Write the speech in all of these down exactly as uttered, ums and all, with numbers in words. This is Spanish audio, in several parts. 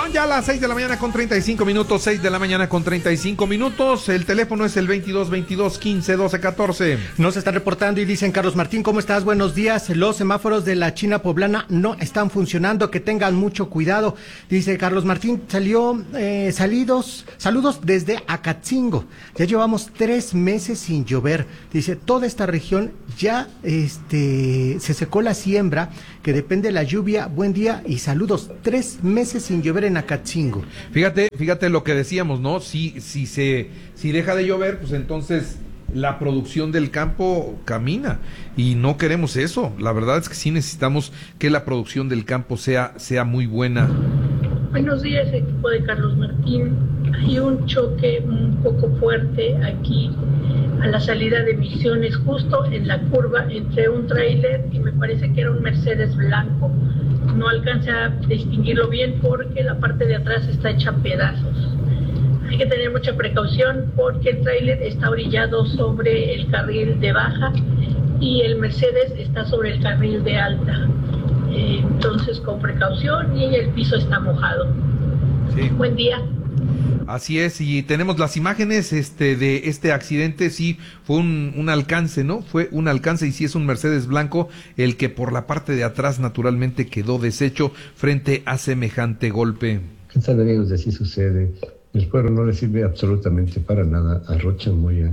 Son ya las seis de la mañana con treinta y cinco minutos, seis de la mañana con treinta y cinco minutos. El teléfono es el veintidós veintidós quince doce catorce. Nos están reportando y dicen: Carlos Martín, ¿cómo estás? Buenos días. Los semáforos de la China Poblana no están funcionando, que tengan mucho cuidado. Dice Carlos Martín, salió, eh, salidos, saludos desde Acatzingo. Ya llevamos tres meses sin llover. Dice, toda esta región ya este, se secó la siembra, que depende de la lluvia. Buen día y saludos. Tres meses sin llover en Acatzingo. Fíjate, fíjate lo que decíamos, ¿no? Si, si se, si deja de llover, pues entonces la producción del campo camina y no queremos eso. La verdad es que sí necesitamos que la producción del campo sea, sea muy buena. Buenos días, equipo de Carlos Martín. Hay un choque un poco fuerte aquí a la salida de Misiones, justo en la curva entre un tráiler y me parece que era un Mercedes blanco. No alcancé a distinguirlo bien porque la parte de atrás está hecha pedazos. Hay que tener mucha precaución porque el tráiler está orillado sobre el carril de baja y el Mercedes está sobre el carril de alta. Eh, entonces, con precaución, y el piso está mojado. Sí. Buen día. Así es, y tenemos las imágenes este de este accidente. Sí, fue un, un alcance, ¿no? Fue un alcance y sí es un Mercedes blanco el que por la parte de atrás naturalmente quedó deshecho frente a semejante golpe. ¿Qué tal, amigos? Así sucede. El pueblo no le sirve absolutamente para nada a Rocha Moya,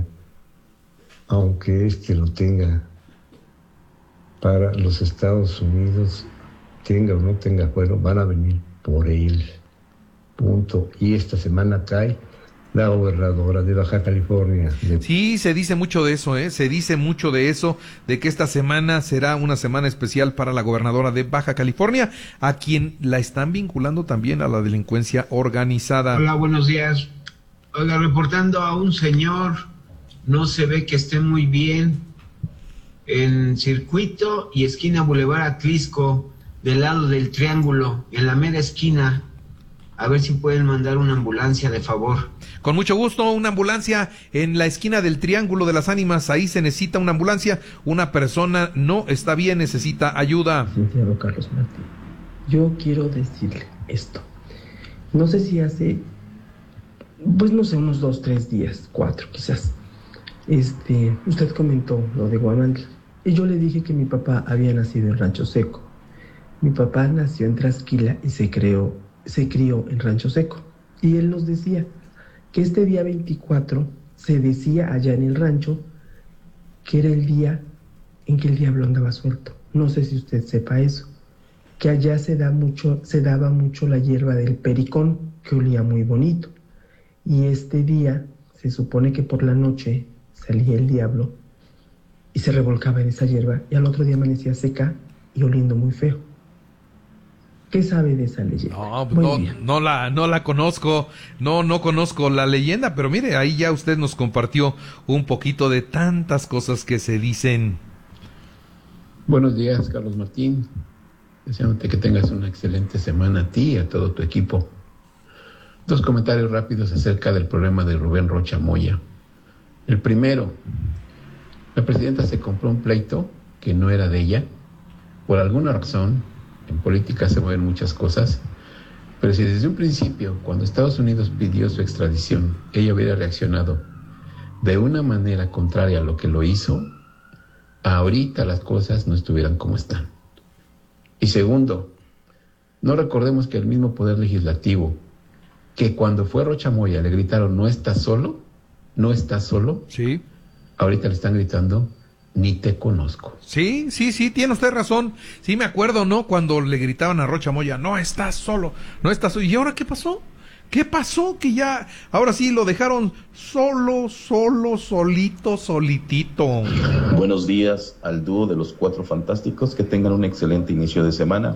aunque este lo tenga para los Estados Unidos, tenga o no tenga fuero, van a venir por él. Punto. Y esta semana cae la gobernadora de Baja California. De... Sí, se dice mucho de eso, ¿eh? Se dice mucho de eso, de que esta semana será una semana especial para la gobernadora de Baja California, a quien la están vinculando también a la delincuencia organizada. Hola, buenos días. Oiga, reportando a un señor, no se ve que esté muy bien, en Circuito y esquina Boulevard Atlisco, del lado del Triángulo, en la mera esquina. A ver si pueden mandar una ambulancia, de favor. Con mucho gusto, una ambulancia en la esquina del Triángulo de las Ánimas. Ahí se necesita una ambulancia. Una persona no está bien, necesita ayuda. Licenciado Carlos Martín, yo quiero decirle esto. No sé si hace, pues no sé, unos dos, tres días, cuatro quizás. Este, usted comentó lo de Guamantla. Y yo le dije que mi papá había nacido en Rancho Seco. Mi papá nació en Trasquila y se creó se crió en Rancho Seco, y él nos decía que este día veinticuatro se decía allá en el rancho que era el día en que el diablo andaba suelto. No sé si usted sepa eso, que allá se da mucho, se daba mucho la hierba del pericón, que olía muy bonito, y este día se supone que por la noche salía el diablo y se revolcaba en esa hierba, y al otro día amanecía seca y oliendo muy feo. ¿Qué sabe de esa leyenda? No, no, no la, no la conozco, no, no conozco la leyenda, pero mire, ahí ya usted nos compartió un poquito de tantas cosas que se dicen. Buenos días, Carlos Martín. Deseándote que tengas una excelente semana a ti y a todo tu equipo. Dos comentarios rápidos acerca del problema de Rubén Rocha Moya. El primero, la presidenta se compró un pleito que no era de ella, por alguna razón. En política se mueven muchas cosas, pero si desde un principio, cuando Estados Unidos pidió su extradición, ella hubiera reaccionado de una manera contraria a lo que lo hizo, ahorita las cosas no estuvieran como están. Y segundo, no recordemos que el mismo Poder Legislativo, que cuando fue Rocha Moya le gritaron no estás solo, no estás solo, sí, ahorita le están gritando ni te conozco. Sí, sí, sí, tiene usted razón. Sí, me acuerdo, ¿no? Cuando le gritaban a Rocha Moya, no estás solo, no estás solo. ¿Y ahora qué pasó? ¿Qué pasó? Que ya, ahora sí lo dejaron solo, solo, solito, solitito. Buenos días al dúo de los Cuatro Fantásticos. Que tengan un excelente inicio de semana.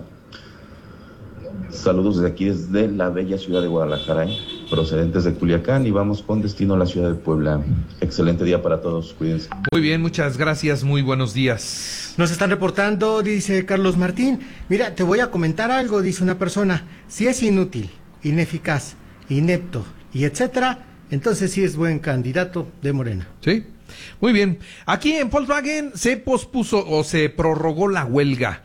Saludos desde aquí, desde la bella ciudad de Guadalajara, ¿eh? Procedentes de Culiacán, y vamos con destino a la ciudad de Puebla. Excelente día para todos, cuídense. Muy bien, muchas gracias, muy buenos días. Nos están reportando, dice Carlos Martín, mira, te voy a comentar algo, dice una persona, si es inútil, ineficaz, inepto y etcétera, entonces sí es buen candidato de Morena. Sí. Muy bien. Aquí en Volkswagen se pospuso o se prorrogó la huelga.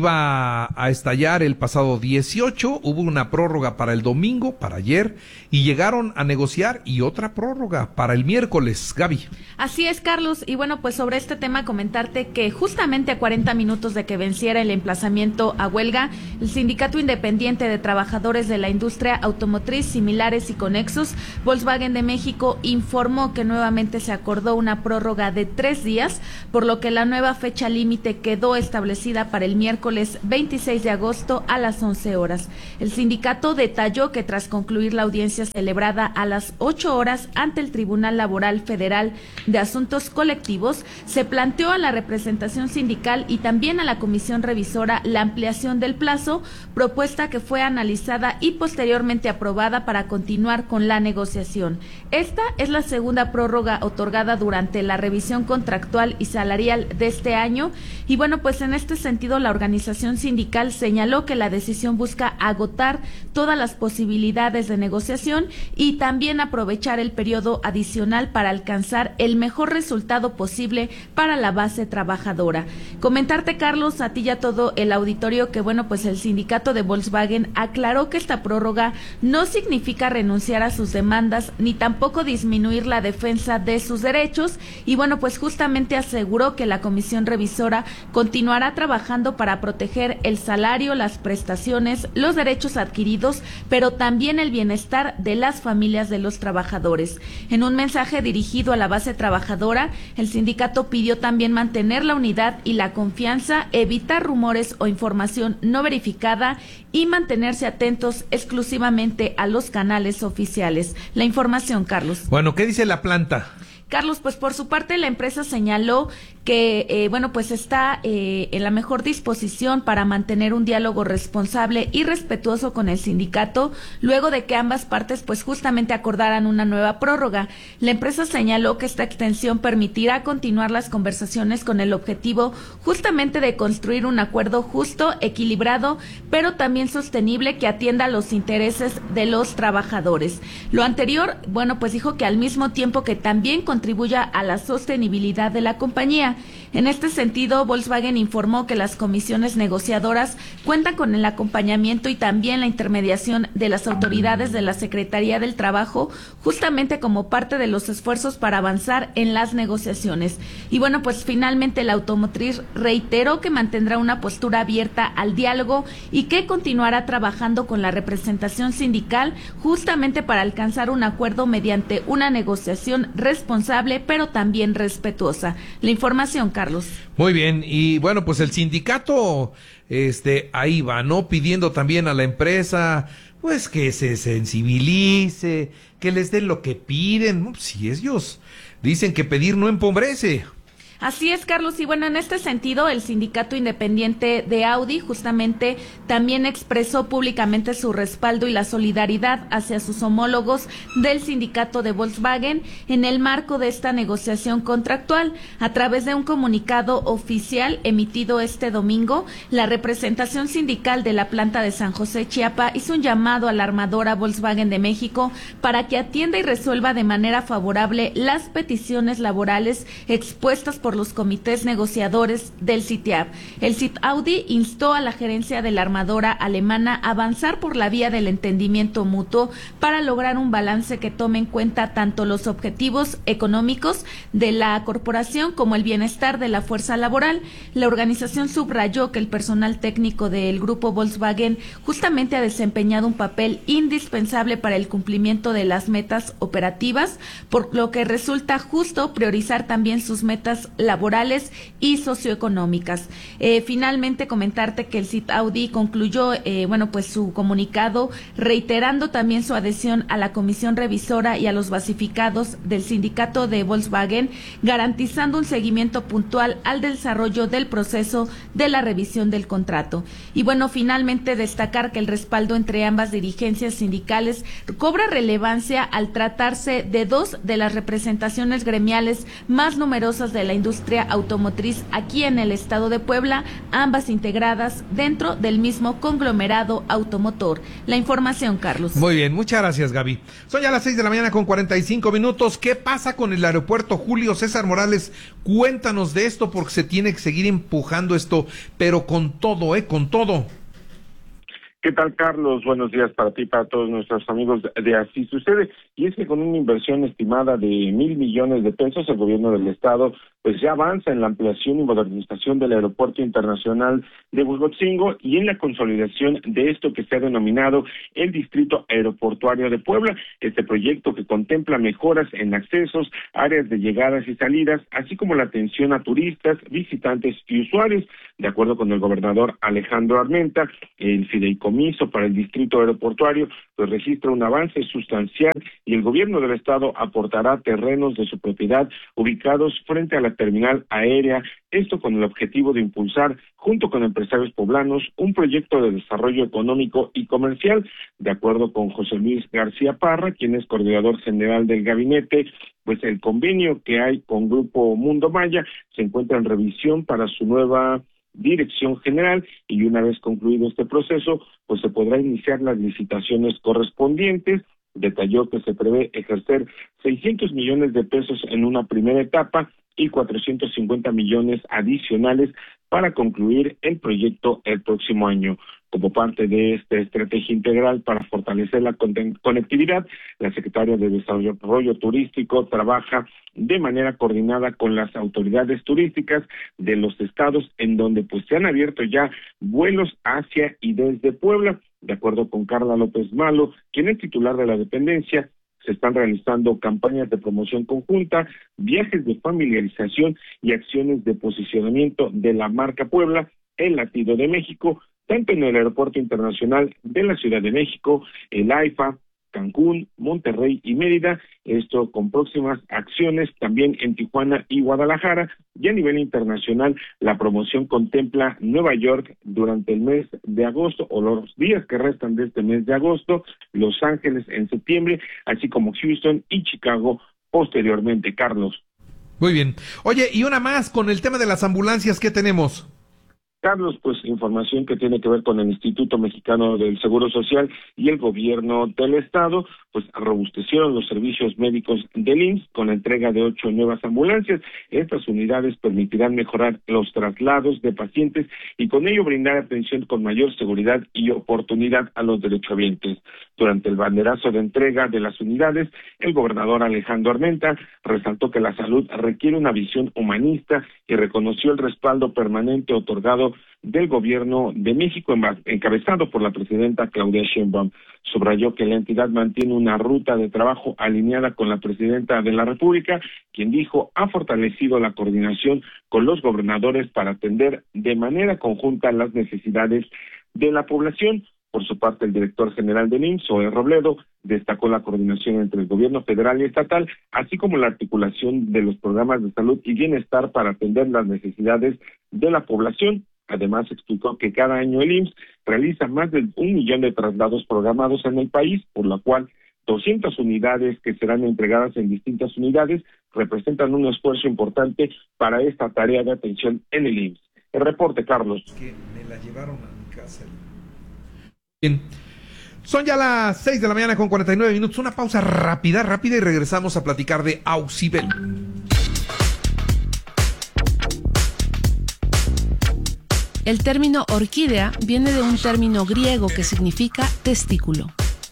Iba a estallar el pasado dieciocho, hubo una prórroga para el domingo, para ayer, y llegaron a negociar y otra prórroga para el miércoles. Gaby. Así es, Carlos. Y bueno, pues sobre este tema comentarte que justamente a cuarenta minutos de que venciera el emplazamiento a huelga, el Sindicato Independiente de Trabajadores de la Industria Automotriz, Similares y Conexos, Volkswagen de México, informó que nuevamente se acordó una prórroga de tres días, por lo que la nueva fecha límite quedó establecida para el miércoles veintiséis de agosto a las once horas. El sindicato detalló que tras concluir la audiencia celebrada a las ocho horas ante el Tribunal Laboral Federal de Asuntos Colectivos, se planteó a la representación sindical y también a la comisión revisora la ampliación del plazo, propuesta que fue analizada y posteriormente aprobada para continuar con la negociación. Esta es la segunda prórroga otorgada durante la revisión contractual y salarial de este año y bueno, pues en este sentido la organización sindical señaló que la decisión busca agotar todas las posibilidades de negociación y también aprovechar el periodo adicional para alcanzar el mejor resultado posible para la base trabajadora. Comentarte, Carlos, a ti y a todo el auditorio que bueno, pues el sindicato de Volkswagen aclaró que esta prórroga no significa renunciar a sus demandas ni tampoco disminuir la defensa de sus derechos y bueno, pues justamente aseguró que la comisión revisora continuará trabajando para proteger el salario, las prestaciones, los derechos adquiridos, pero también el bienestar de las familias de los trabajadores. En un mensaje dirigido a la base trabajadora, el sindicato pidió también mantener la unidad y la confianza, evitar rumores o información no verificada y mantenerse atentos exclusivamente a los canales oficiales. La información, Carlos. Bueno, ¿qué dice la planta? Carlos, pues por su parte la empresa señaló que, eh, bueno, pues está eh, en la mejor disposición para mantener un diálogo responsable y respetuoso con el sindicato, luego de que ambas partes, pues justamente acordaran una nueva prórroga. La empresa señaló que esta extensión permitirá continuar las conversaciones con el objetivo justamente de construir un acuerdo justo, equilibrado, pero también sostenible que atienda los intereses de los trabajadores. Lo anterior, bueno, pues dijo que al mismo tiempo que también contribuya a la sostenibilidad de la compañía. En este sentido, Volkswagen informó que las comisiones negociadoras cuentan con el acompañamiento y también la intermediación de las autoridades de la Secretaría del Trabajo, justamente como parte de los esfuerzos para avanzar en las negociaciones. Y bueno, pues finalmente la automotriz reiteró que mantendrá una postura abierta al diálogo y que continuará trabajando con la representación sindical justamente para alcanzar un acuerdo mediante una negociación responsable, pero también respetuosa. La información, Carlos. Muy bien, y bueno, pues el sindicato, este, ahí va, ¿no? Pidiendo también a la empresa, pues que se sensibilice, que les den lo que piden, ¿no? Si ellos dicen que pedir no empobrece. Así es, Carlos, y bueno, en este sentido, el Sindicato Independiente de Audi justamente también expresó públicamente su respaldo y la solidaridad hacia sus homólogos del sindicato de Volkswagen en el marco de esta negociación contractual. A través de un comunicado oficial emitido este domingo, la representación sindical de la planta de San José, Chiapa, hizo un llamado a la armadora Volkswagen de México para que atienda y resuelva de manera favorable las peticiones laborales expuestas por los comités negociadores del CITIAB. El CIT-Audi instó a la gerencia de la armadora alemana a avanzar por la vía del entendimiento mutuo para lograr un balance que tome en cuenta tanto los objetivos económicos de la corporación como el bienestar de la fuerza laboral. La organización subrayó que el personal técnico del grupo Volkswagen justamente ha desempeñado un papel indispensable para el cumplimiento de las metas operativas, por lo que resulta justo priorizar también sus metas laborales y socioeconómicas. Eh, finalmente, comentarte que el CIT-Audi concluyó, eh, bueno, pues su comunicado reiterando también su adhesión a la comisión revisora y a los basificados del sindicato de Volkswagen, garantizando un seguimiento puntual al desarrollo del proceso de la revisión del contrato. Y bueno, finalmente destacar que el respaldo entre ambas dirigencias sindicales cobra relevancia al tratarse de dos de las representaciones gremiales más numerosas de la industria industria automotriz aquí en el estado de Puebla, ambas integradas dentro del mismo conglomerado automotor. La información, Carlos. Muy bien, muchas gracias, Gaby. Son ya las seis de la mañana con cuarenta y cinco minutos. ¿Qué pasa con el aeropuerto Julio César Morales? Cuéntanos de esto, porque se tiene que seguir empujando esto, pero con todo, ¿eh? Con todo. ¿Qué tal, Carlos? Buenos días para ti y para todos nuestros amigos de Así Sucede. Y es que con una inversión estimada de mil millones de pesos, el gobierno del estado pues ya avanza en la ampliación y modernización del Aeropuerto Internacional de Huejotzingo y en la consolidación de esto que se ha denominado el Distrito Aeroportuario de Puebla. Este proyecto que contempla mejoras en accesos, áreas de llegadas y salidas, así como la atención a turistas, visitantes y usuarios. De acuerdo con el gobernador Alejandro Armenta, el fideicomiso para el Distrito Aeroportuario pues registra un avance sustancial y el gobierno del estado aportará terrenos de su propiedad ubicados frente a la terminal aérea, esto con el objetivo de impulsar, junto con empresarios poblanos, un proyecto de desarrollo económico y comercial. De acuerdo con José Luis García Parra, quien es coordinador general del gabinete, pues el convenio que hay con Grupo Mundo Maya se encuentra en revisión para su nueva dirección general y una vez concluido este proceso, pues se podrá iniciar las licitaciones correspondientes. Detalló que se prevé ejercer seiscientos millones de pesos en una primera etapa y cuatrocientos cincuenta millones adicionales para concluir el proyecto el próximo año. Como parte de esta estrategia integral para fortalecer la conectividad, la Secretaría de Desarrollo Turístico trabaja de manera coordinada con las autoridades turísticas de los estados en donde pues se han abierto ya vuelos hacia y desde Puebla. De acuerdo con Carla López Malo, quien es titular de la dependencia, se están realizando campañas de promoción conjunta, viajes de familiarización y acciones de posicionamiento de la marca Puebla, el latido de México, tanto en el Aeropuerto Internacional de la Ciudad de México, el AIFA, Cancún, Monterrey y Mérida, esto con próximas acciones también en Tijuana y Guadalajara, y a nivel internacional la promoción contempla Nueva York durante el mes de agosto o los días que restan de este mes de agosto, Los Ángeles en septiembre, así como Houston y Chicago posteriormente, Carlos. Muy bien. Oye, y una más con el tema de las ambulancias, ¿qué tenemos? Carlos, pues información que tiene que ver con el Instituto Mexicano del Seguro Social y el gobierno del estado, pues robustecieron los servicios médicos del I M S S con la entrega de ocho nuevas ambulancias. Estas unidades permitirán mejorar los traslados de pacientes y con ello brindar atención con mayor seguridad y oportunidad a los derechohabientes. Durante el banderazo de entrega de las unidades, el gobernador Alejandro Armenta resaltó que la salud requiere una visión humanista y reconoció el respaldo permanente otorgado del gobierno de México, encabezado por la presidenta Claudia Sheinbaum. Subrayó que la entidad mantiene una ruta de trabajo alineada con la presidenta de la República, quien dijo ha fortalecido la coordinación con los gobernadores para atender de manera conjunta las necesidades de la población. Por su parte, el director general del I M S S, Zoe Robledo, destacó la coordinación entre el gobierno federal y estatal, así como la articulación de los programas de salud y bienestar para atender las necesidades de la población. Además, explicó que cada año el I M S S realiza más de un millón de traslados programados en el país, por lo cual doscientas unidades que serán entregadas en distintas unidades representan un esfuerzo importante para esta tarea de atención en el I M S S. El reporte, Carlos. Que me la llevaron a mi casa. Bien. Son ya las seis de la mañana con cuarenta y nueve minutos. Una pausa rápida, rápida y regresamos a platicar de Auxibel. El término orquídea viene de un término griego que significa testículo.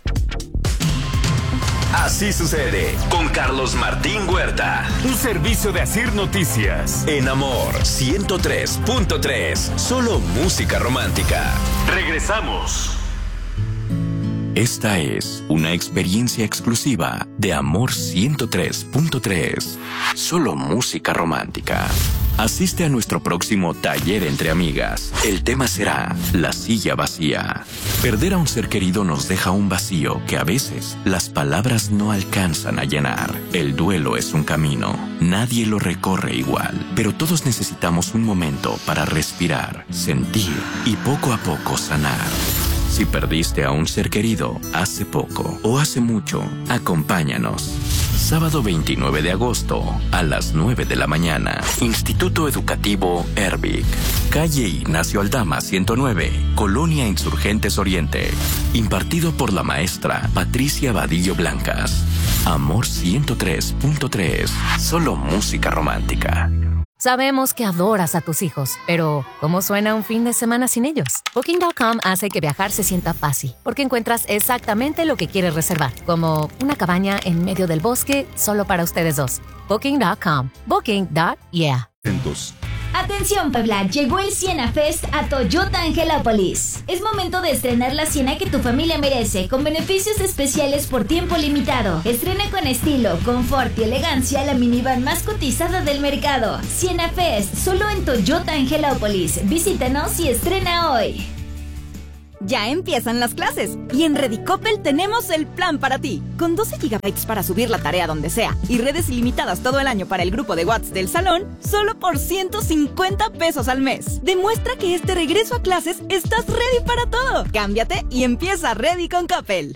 Así sucede con Carlos Martín Huerta. Un servicio de Asir Noticias. En Amor ciento tres punto tres. Solo música romántica. Regresamos. Esta es una experiencia exclusiva de Amor ciento tres punto tres. Solo música romántica. Asiste a nuestro próximo taller entre amigas. El tema será la silla vacía. Perder a un ser querido nos deja un vacío que a veces las palabras no alcanzan a llenar. El duelo es un camino. Nadie lo recorre igual, pero todos necesitamos un momento para respirar, sentir y poco a poco sanar. Si perdiste a un ser querido hace poco o hace mucho, acompáñanos. Sábado veintinueve de agosto, a las nueve de la mañana. Instituto Educativo Erbic. Calle Ignacio Aldama ciento nueve, Colonia Insurgentes Oriente. Impartido por la maestra Patricia Vadillo Blancas. Amor ciento tres punto tres. Solo música romántica. Sabemos que adoras a tus hijos, pero ¿cómo suena un fin de semana sin ellos? Booking punto com hace que viajar se sienta fácil, porque encuentras exactamente lo que quieres reservar, como una cabaña en medio del bosque solo para ustedes dos. Booking punto com. Booking punto yeah. Atención Puebla, llegó el Siena Fest a Toyota Angelópolis. Es momento de estrenar la Siena que tu familia merece, con beneficios especiales por tiempo limitado. Estrena con estilo, confort y elegancia la minivan más cotizada del mercado. Siena Fest, solo en Toyota Angelópolis. Visítanos y estrena hoy. Ya empiezan las clases y en Redicopel tenemos el plan para ti. Con doce gigabytes para subir la tarea donde sea y redes ilimitadas todo el año para el grupo de WhatsApp del salón, solo por ciento cincuenta pesos al mes. Demuestra que este regreso a clases estás ready para todo. Cámbiate y empieza Ready con Coppel.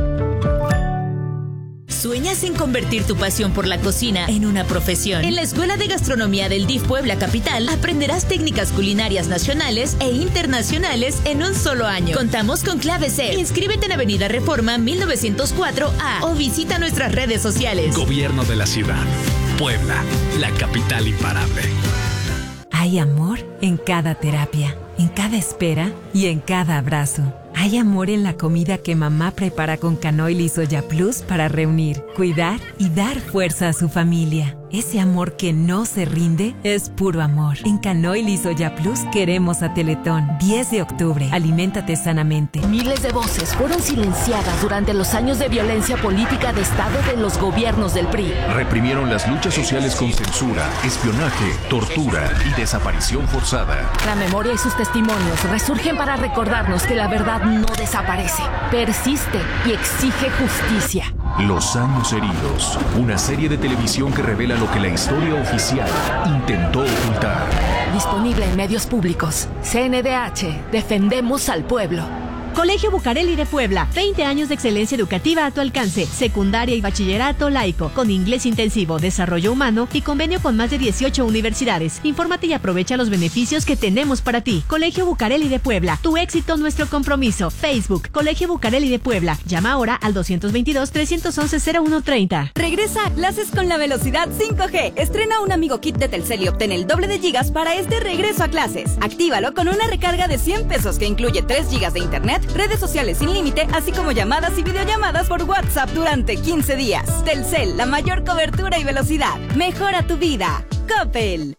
¿Sueñas en convertir tu pasión por la cocina en una profesión? En la Escuela de Gastronomía del D I F Puebla Capital aprenderás técnicas culinarias nacionales e internacionales en un solo año. Contamos con clave C. Inscríbete en Avenida Reforma mil novecientos cuatro A o visita nuestras redes sociales. Gobierno de la Ciudad. Puebla, la capital imparable. Hay amor en cada terapia, en cada espera y en cada abrazo. Hay amor en la comida que mamá prepara con Canoil y Soya Plus para reunir, cuidar y dar fuerza a su familia. Ese amor que no se rinde es puro amor. En Canoil y Soya Plus queremos a Teletón. diez de octubre. Aliméntate sanamente. Miles de voces fueron silenciadas durante los años de violencia política de Estado de los gobiernos del P R I. Reprimieron las luchas sociales con censura, espionaje, tortura y desaparición forzada. La memoria y sus testimonios resurgen para recordarnos que la verdad no desaparece, persiste y exige justicia. Los años heridos. Una serie de televisión que revela lo que la historia oficial intentó ocultar. Disponible en medios públicos. C N D H. Defendemos al pueblo. Colegio Bucareli de Puebla, veinte años de excelencia educativa a tu alcance, secundaria y bachillerato laico, con inglés intensivo, desarrollo humano y convenio con más de dieciocho universidades. Infórmate y aprovecha los beneficios que tenemos para ti. Colegio Bucareli de Puebla, tu éxito, nuestro compromiso. Facebook, Colegio Bucareli de Puebla. Llama ahora al dos dos dos, tres uno uno, cero uno tres cero. Regresa a clases con la velocidad cinco G. Estrena un amigo kit de Telcel y obtén el doble de gigas para este regreso a clases. Actívalo con una recarga de cien pesos que incluye tres gigas de internet, redes sociales sin límite, así como llamadas y videollamadas por WhatsApp durante quince días. Telcel, la mayor cobertura y velocidad. Mejora tu vida. Coppel.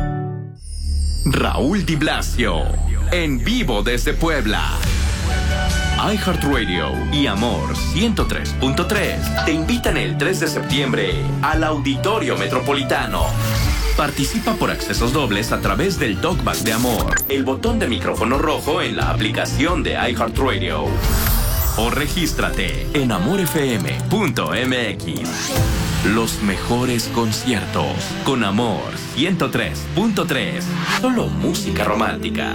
Raúl Di Blasio, en vivo desde Puebla. iHeartRadio y Amor ciento tres punto tres te invitan el tres de septiembre al Auditorio Metropolitano. Participa por accesos dobles a través del Talkback de Amor, el botón de micrófono rojo en la aplicación de iHeartRadio. O regístrate en amor f m punto m x. Los mejores conciertos con Amor ciento tres punto tres. Solo música romántica.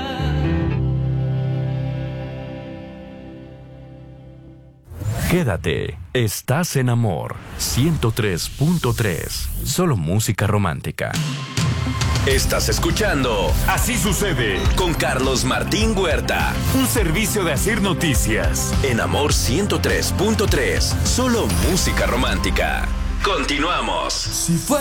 Quédate, estás en Amor ciento tres punto tres. Solo música romántica. Estás escuchando Así Sucede con Carlos Martín Huerta. Un servicio de Asir Noticias. En Amor ciento tres punto tres. Solo música romántica. Continuamos. Si fue